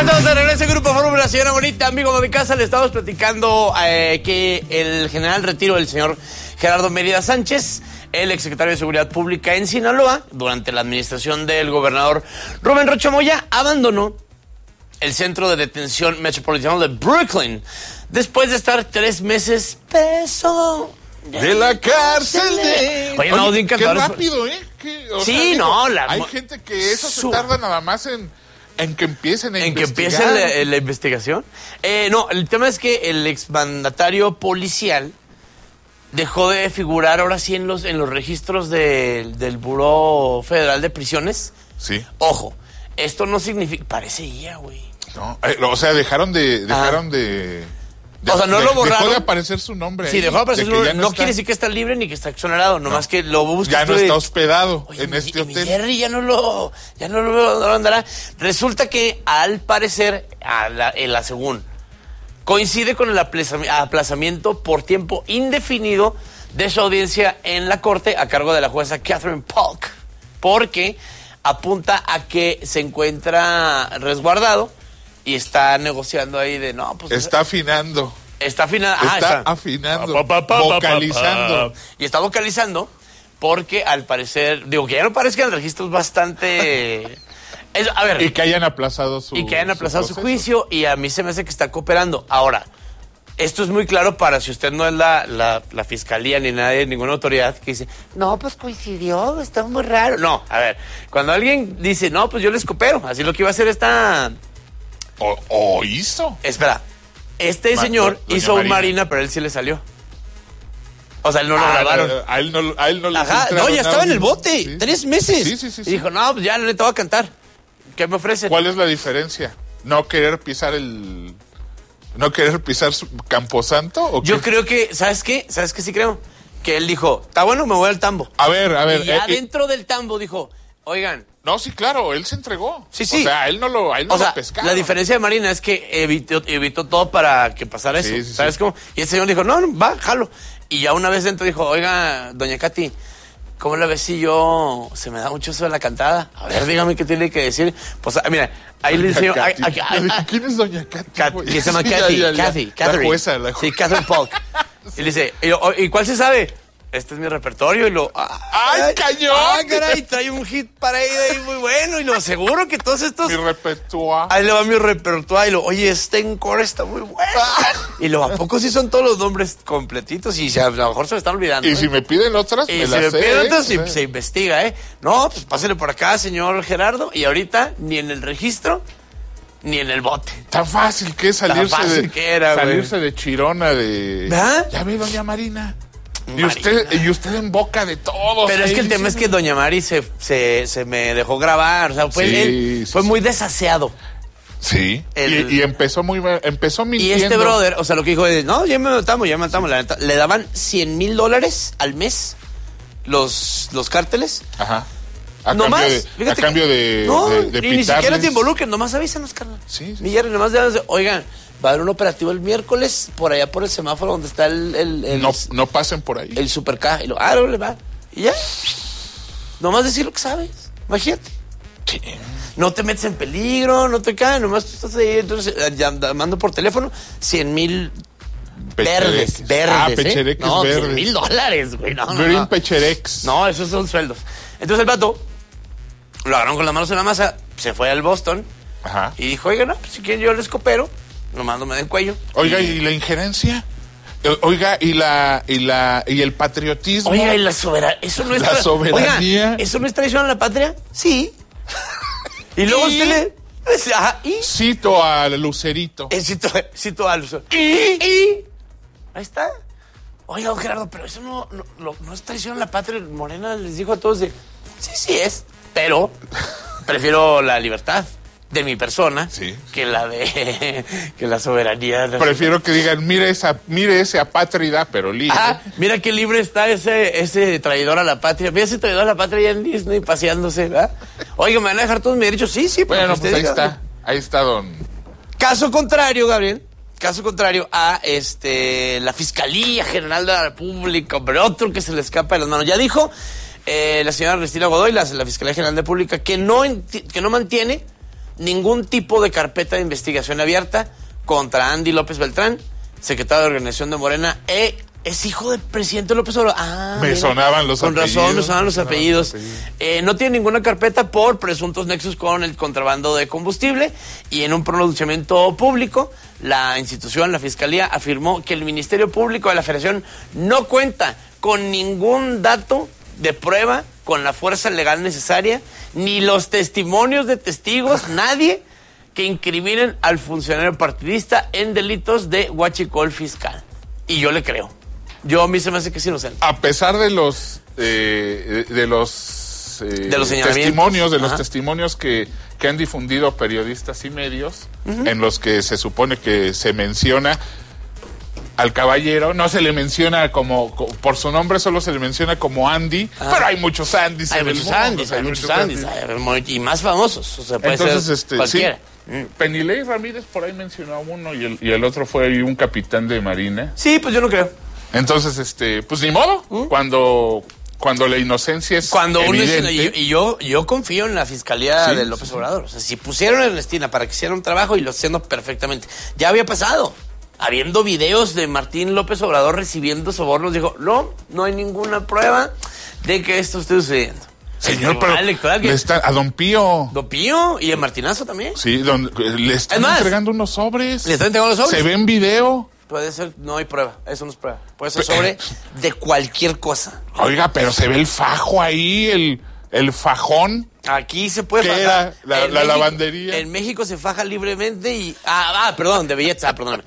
Estamos de regreso en Grupo Fórmula, señora bonita, amigo de casa. Le estamos platicando que el general retiro del señor Gerardo Mérida Sánchez, el exsecretario de Seguridad Pública en Sinaloa, durante la administración del gobernador Rubén Rocha Moya, abandonó el centro de detención metropolitano de Brooklyn después de estar 3 meses preso de la cárcel de... Oye, no, qué rápido, ¿eh? Sí, no, hay gente que eso se tarda nada más en que empiecen a investigar. En que empiece la investigación. No, el tema es que el exmandatario policial dejó de figurar ahora sí en los registros del Buró Federal de Prisiones. Sí. Ojo, esto no significa... Parece ya, güey. No, o sea, dejaron de o sea, no lo borraron. Dejó de aparecer su nombre. Sí, dejó de aparecer su nombre. No quiere decir que está libre ni que está exonerado, nomás que lo busca. Ya no está hospedado en este mi hotel. Jerry ya no lo andará. Resulta que, al parecer, según, coincide con el aplazamiento por tiempo indefinido de su audiencia en la corte a cargo de la jueza Catherine Polk, porque apunta a que se encuentra resguardado y está negociando ahí de no, pues... Está afinando. Está afinando. Vocalizando. Y está vocalizando porque al parecer... Digo, que ya no parezca el registro es bastante... a ver... Y que hayan aplazado su juicio, y a mí se me hace que está cooperando. Ahora, esto es muy claro para si usted no es la fiscalía ni nadie, ninguna autoridad que dice, no, pues coincidió, está muy raro. No, a ver, cuando alguien dice, no, pues yo les coopero, así lo que iba a hacer esta... O hizo. Espera, señor hizo un Marina, pero él sí le salió. O sea, él no lo grabaron. A él no le Ajá, no, ya estaba en el bote, sí. 3 meses. Sí. Y dijo, no, pues ya le te voy a cantar. ¿Qué me ofrecen? ¿Cuál es la diferencia? ¿No querer pisar su Camposanto? ¿O yo qué? creo que, ¿sabes qué? ¿Sabes qué sí creo? Que él dijo, está bueno, me voy al tambo. A ver. Y ya dentro del tambo dijo, oigan. No, sí, claro, él se entregó. Sí. O sea, él no lo pescaron. La diferencia de Marina es que evitó todo para que pasara eso. Sí. ¿Sabes cómo? Y el señor dijo, no, va, jalo. Y ya una vez dentro dijo, oiga, doña Katy, ¿cómo la ves si yo se me da mucho eso de la cantada? A ver, dígame qué tiene que decir. Pues, mira, ahí le enseño... ¿Quién es doña Katy? Que se llama Kathy. La jueza. Sí, Catherine Polk. Y le dice, ¿y cuál se sabe? Este es mi repertorio. Y ¡Ay, cañón! ¡Ah, caray! Trae un hit para ahí muy bueno. Y lo seguro que todos estos... Mi repertorio. Ahí le va mi repertorio. Y oye, este encore está muy bueno. Y ¿a poco sí son todos los nombres completitos? Y a lo mejor se me están olvidando. Y si me piden otras, me piden otras, se investiga, ¿eh? No, pues pásale por acá, señor Gerardo. Y ahorita, ni en el registro, ni en el bote. Tan fácil que es salirse de chirona de... ¿verdad? Ya ve, doña Marina. Y usted en boca de todos. Pero es que el tema es que doña Mari se me dejó grabar. O sea, fue muy desaseado. Sí. Y empezó mintiendo. Y este brother, o sea, lo que dijo es, no, ya me matamos. La neta, le daban $100,000 al mes los cárteles. Ajá. A cambio de ni siquiera te involucren, nomás avísanos, carnal. Sí. Jerry, nomás oigan, va a haber un operativo el miércoles por allá por el semáforo donde está el no pasen por ahí. El Super K. Y le va. Y ya. Nomás decir lo que sabes. Imagínate. Sí. No te metes en peligro, no te caes, nomás tú estás ahí, entonces llamando por teléfono, 100,000 verdes. Pechereques no, verdes. $100,000, güey. No. Green Pecherex. No, esos son sueldos. Entonces el vato lo agarraron con las manos en la masa, se fue al Boston. Ajá. Y dijo, oiga, no, pues, si quieren yo les coopero, nomás no me den cuello. Oiga, ¿y la injerencia? Oiga, y el patriotismo. Oiga, y la soberanía. Eso no es la soberanía. Oiga, ¿eso no es traición a la patria? Sí. Y luego usted le... Ajá, ¿y? Cito al Lucerito. Cito al Lucerito. ¿Y? Ahí está. Oiga, don Gerardo, pero eso no es traición a la patria. Morena les dijo a todos de... Sí es. Pero prefiero la libertad de mi persona que la soberanía. Prefiero que digan, mire ese apátrida, pero libre. Mira qué libre está ese traidor a la patria. Mira ese traidor a la patria ya en Disney paseándose, ¿verdad? Oiga, ¿me van a dejar todos mis derechos? Sí. Bueno, pues ahí está don... Caso contrario, Gabriel. Caso contrario a la Fiscalía General de la República, pero otro que se le escapa de las manos. Ya dijo la señora Ernestina Godoy, la Fiscalía General de la República, que no mantiene ningún tipo de carpeta de investigación abierta contra Andy López Beltrán, secretario de Organización de Morena, es hijo del presidente López Obrador. Me sonaban los apellidos. Con razón, me sonaban los apellidos. No tiene ninguna carpeta por presuntos nexos con el contrabando de combustible, y en un pronunciamiento público, la institución, la Fiscalía, afirmó que el Ministerio Público de la Federación no cuenta con ningún dato de prueba con la fuerza legal necesaria, ni los testimonios de testigos, nadie que incriminen al funcionario partidista en delitos de huachicol fiscal. Y yo le creo. A mí se me hace que es inocente. A pesar de los testimonios que han difundido periodistas y medios, en los que se supone que se menciona al caballero, no se le menciona como por su nombre, solo se le menciona como Andy, pero hay muchos Andys. Hay muchos Andys, y más famosos. O sea, puede ser cualquiera. Sí. Penilei Ramírez por ahí mencionó a uno y el otro fue ahí un capitán de marina. Sí, pues yo no creo. Entonces, pues ni modo, cuando la inocencia es evidente. Y yo confío en la Fiscalía de López Obrador. O sea, si pusieron a Ernestina para que hiciera un trabajo, y lo haciendo perfectamente. Ya había pasado. Habiendo videos de Martín López Obrador recibiendo sobornos, dijo, no hay ninguna prueba de que esto esté sucediendo. Señor, pero a Don Pío. Don Pío y a Martinazo también. Sí, le están entregando unos sobres. Le están entregando los sobres. Se ve en video. Puede ser, no hay prueba, eso no es prueba. Puede ser sobre de cualquier cosa. Oiga, pero se ve el fajo ahí, el fajón. Aquí se puede fajar. ¿Qué era? La lavandería. En México se faja libremente y... perdón, de belleza, perdóname.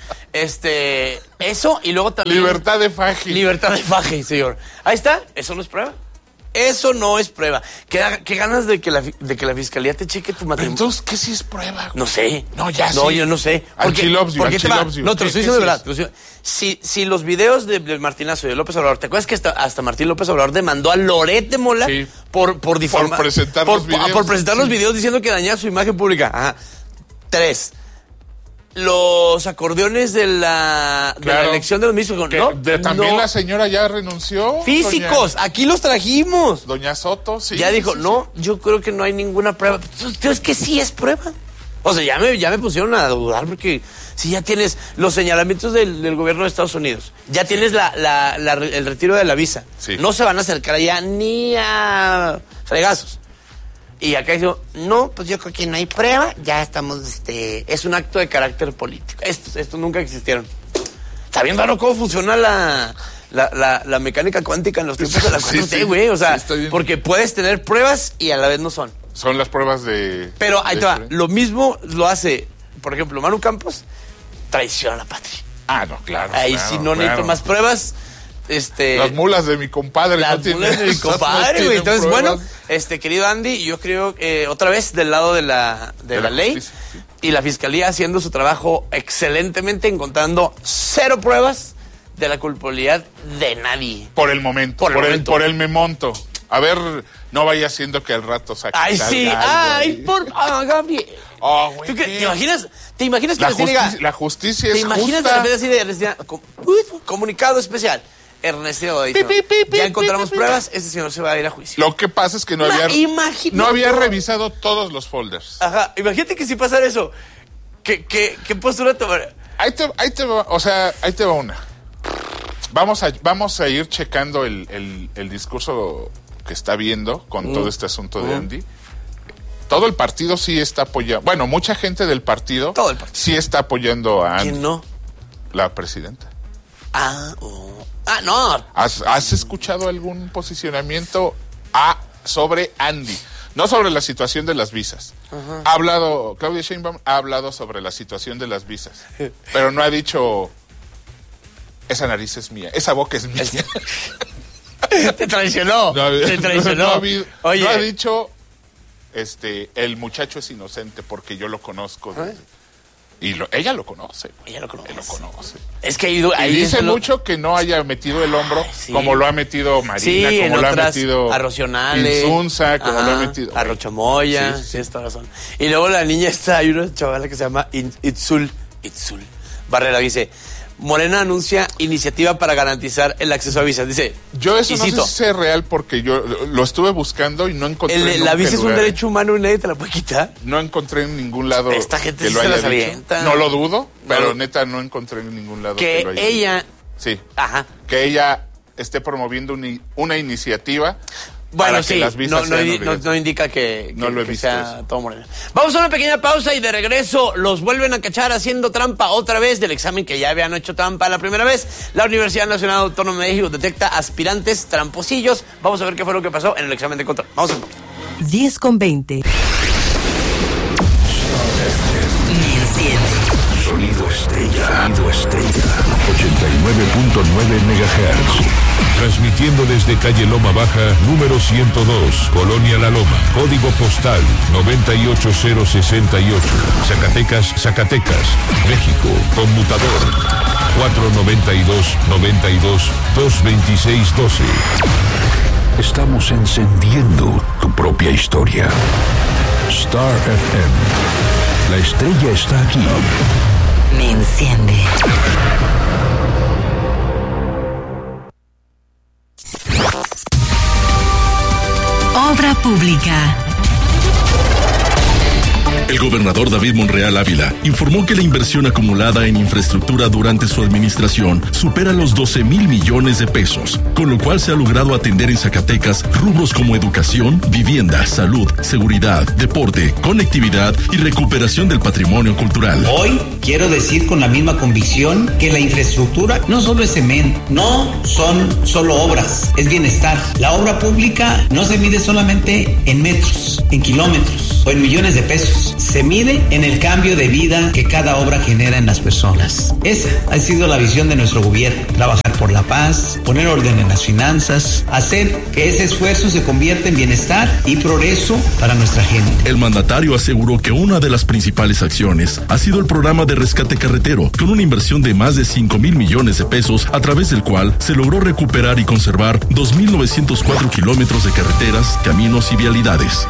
Eso y luego también... Libertad de faje. Libertad de faje, señor. Ahí está, eso no es prueba. Eso no es prueba. ¿Qué ganas de que la Fiscalía te cheque tu matrimonio? Entonces, ¿qué sí es prueba? No sé. No, ya no, sí. yo no sé. Archie loves you. No, te lo estoy diciendo de verdad. Si los videos de Martinazo y de López Obrador, ¿te acuerdas que hasta Martín López Obrador demandó a Loret de Mola por difamar? Por presentar los videos. Por presentar los videos diciendo que dañaba su imagen pública. Ajá. 3. Los acordeones de la elección de los ministros. También la señora ya renunció. Físicos, aquí los trajimos. Doña Soto, sí. Ya dijo, yo creo que no hay ninguna prueba. Entonces, ¿qué sí es prueba? O sea, ya me pusieron a dudar, porque si ya tienes los señalamientos del gobierno de Estados Unidos, ya tienes el retiro de la visa. Sí. No se van a acercar allá ni a fregazos. Y acá dijo, pues yo creo que no hay prueba, ya estamos, es un acto de carácter político. Estos nunca existieron. Está bien raro cómo funciona la mecánica cuántica en los tiempos de la 4T, güey. O sea, porque puedes tener pruebas y a la vez no son. Son las pruebas de... Pero ahí te va, lo mismo lo hace, por ejemplo, Manu Campos, traición a la patria. No, claro. Ahí sí no necesito más pruebas. Las mulas de mi compadre. Las mulas de mi compadre, güey. Entonces, pruebas. Bueno, querido Andy, yo creo otra vez del lado de la ley, y la Fiscalía haciendo su trabajo excelentemente, encontrando 0 pruebas de la culpabilidad de nadie. Por el momento. Por el memonto. A ver, no vaya siendo que al rato saque. Ay, sí. Gabriel. Güey, ¿Te imaginas que la justicia es justa? ¿Te imaginas de repente así de Ernestina, comunicado especial? Ernesto dice, ya encontramos pruebas, este señor se va a ir a juicio. Lo que pasa es que no había revisado todos los folders. Ajá, imagínate que si pasara eso, ¿qué postura tomar? Ahí te va una. Vamos a ir checando el discurso que está viendo con todo este asunto de Andy. Todo el partido sí está apoyando. Bueno, mucha gente del partido, sí está apoyando a Andy. ¿Quién no? La presidenta. No. ¿Has escuchado algún posicionamiento sobre Andy? No sobre la situación de las visas. Claudia Sheinbaum ha hablado sobre la situación de las visas, pero no ha dicho, esa nariz es mía, esa boca es mía. Te traicionó. Te traicionó. No ha dicho, el muchacho es inocente porque yo lo conozco. Y ella lo conoce. Ella lo conoce. Es que ahí dice mucho que no haya metido el hombro como lo ha metido Marina, como lo ha metido Arrocionales, Insunza, como lo ha metido Arrochamoya, sí, tienes toda razón. Y luego la niña hay una chavala que se llama Itzul. Barrera, dice, Morena anuncia iniciativa para garantizar el acceso a visas. Dice, yo eso no sé si es real porque yo lo estuve buscando y no encontré la visa es un derecho humano y nadie te la puede quitar. No encontré en ningún lado esta gente que lo haya dicho. No lo dudo, pero neta no encontré en ningún lado que lo haya ella dicho. Sí. Ajá. Que ella esté promoviendo una iniciativa. Bueno, sí, no indica que sea todo Morena. Vamos a una pequeña pausa y de regreso los vuelven a cachar haciendo trampa otra vez del examen que ya habían hecho trampa la primera vez. La Universidad Nacional Autónoma de México detecta aspirantes tramposillos. Vamos a ver qué fue lo que pasó en el examen de control. Vamos a ver. 10:20. Sonido Estrella. 89.9 MHz. Transmitiendo desde calle Loma Baja, número 102, Colonia La Loma. Código postal 98068. Zacatecas, México. Conmutador 492-92-226-12. Estamos encendiendo tu propia historia. Star FM. La estrella está aquí. Me enciende. Obra pública. El gobernador David Monreal Ávila informó que la inversión acumulada en infraestructura durante su administración supera los 12,000 millones de pesos, con lo cual se ha logrado atender en Zacatecas rubros como educación, vivienda, salud, seguridad, deporte, conectividad y recuperación del patrimonio cultural. Hoy quiero decir con la misma convicción que la infraestructura no solo es cemento, no son solo obras, es bienestar. La obra pública no se mide solamente en metros, en kilómetros o en millones de pesos. Se mide en el cambio de vida que cada obra genera en las personas. Esa ha sido la visión de nuestro gobierno. Trabajar por la paz, poner orden en las finanzas, hacer que ese esfuerzo se convierta en bienestar y progreso para nuestra gente. El mandatario aseguró que una de las principales acciones ha sido el programa de rescate carretero, con una inversión de más de 5,000 millones de pesos, a través del cual se logró recuperar y conservar 2,904 kilómetros de carreteras, caminos y vialidades.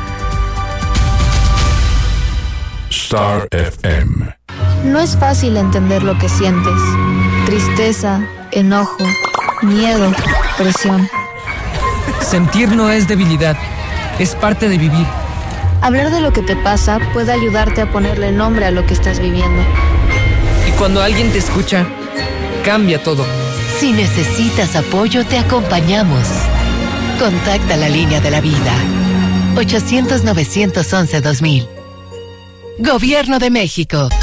Star FM. No es fácil entender lo que sientes. Tristeza, enojo, miedo, presión. Sentir no es debilidad, es parte de vivir. Hablar de lo que te pasa puede ayudarte a ponerle nombre a lo que estás viviendo. Y cuando alguien te escucha, cambia todo. Si necesitas apoyo, te acompañamos. Contacta la línea de la vida. 800-911-2000. Gobierno de México.